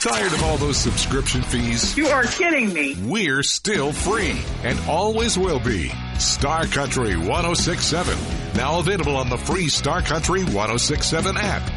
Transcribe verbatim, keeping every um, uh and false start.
Tired of all those subscription fees? You are kidding me. We're still free and always will be. Star Country one oh six point seven. Now available on the free Star Country one oh six point seven app